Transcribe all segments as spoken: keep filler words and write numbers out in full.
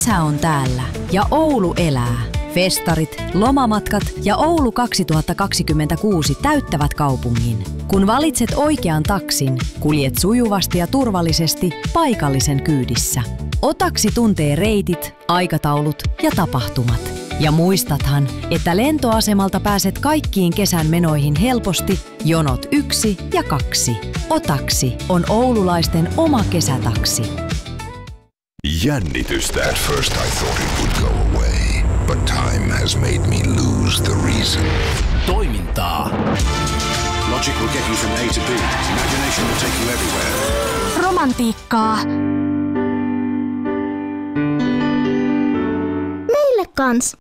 Kesä on täällä ja Oulu elää. Festarit, lomamatkat ja Oulu kaksituhattakaksikymmentäkuusi täyttävät kaupungin. Kun valitset oikean taksin, kuljet sujuvasti ja turvallisesti paikallisen kyydissä. Otaksi tuntee reitit, aikataulut ja tapahtumat. Ja muistathan, että lentoasemalta pääset kaikkiin kesän menoihin helposti jonot yksi ja kaksi. Otaksi on oululaisten oma kesätaksi. Jännitystä. At first I thought it would go away, but time has made me lose the reason. Toimintaa. Logic will get you from A to B. Imagination will take you everywhere. Romantiikkaa. Meille kans.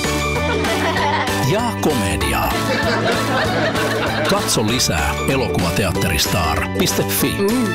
Ja komediaa. Katso lisää elokuvateatteristar piste fi.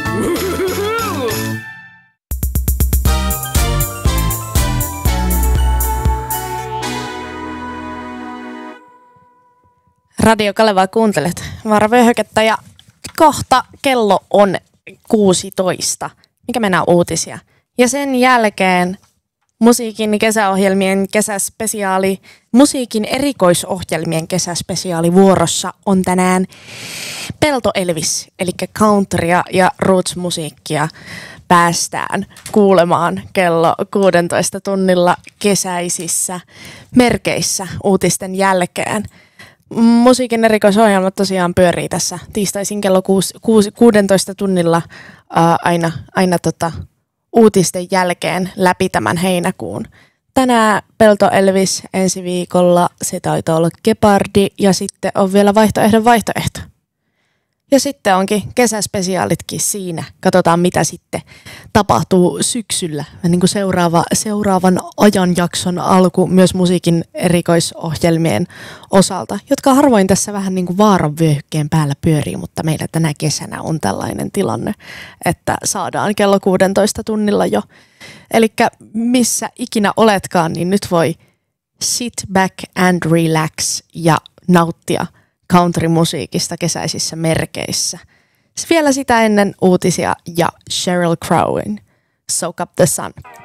Radio Kalevaa kuuntelet. Varavöyhökettä ja kohta kello on kuusitoista. Mikä mennään uutisia. Ja sen jälkeen musiikin kesäohjelmien kesäspesiaali, musiikin erikoisohjelmien kesäspesiaali vuorossa on tänään Pelto Elvis, eli countrya ja roots-musiikkia päästään kuulemaan kello kuusitoista tunnilla kesäisissä merkeissä uutisten jälkeen. Musiikin erikoisohjelmat tosiaan pyörii tässä tiistaisin kello kuusitoista tunnilla ää, aina, aina tota, uutisten jälkeen läpi tämän heinäkuun. Tänään Pelto Elvis, ensi viikolla se taitaa olla Gepardi ja sitten on vielä vaihtoehdon vaihtoehto. Ja sitten onkin kesäspesiaalitkin siinä. Katsotaan mitä sitten tapahtuu syksyllä. Niin kuin seuraava, seuraavan ajanjakson alku myös musiikin erikoisohjelmien osalta, jotka harvoin tässä vähän niin kuin vaaran vyöhykkeen päällä pyörii, mutta meillä tänä kesänä on tällainen tilanne, että saadaan kello kuusitoista tunnilla jo. Eli missä ikinä oletkaan, niin nyt voi sit back and relax ja nauttia country-musiikista kesäisissä merkeissä. Vielä sitä ennen uutisia ja Sheryl Crowin Soak Up the Sun.